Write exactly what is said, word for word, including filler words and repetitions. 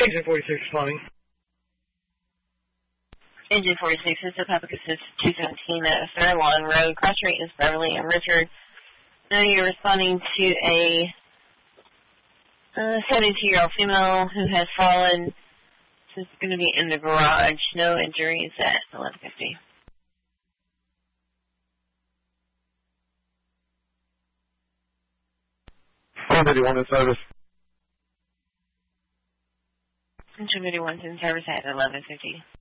Engine forty-six responding. Engine forty-six, this is Papa Assist two seventeen at Fairlawn Road. Cross rate is Beverly and Richard. Now you're responding to a uh, seventy-two-year-old female who has fallen. This is going to be in the garage. No injuries at eleven fifty. one fifty-one in service. Engine fifty-one's in service at eleven fifty.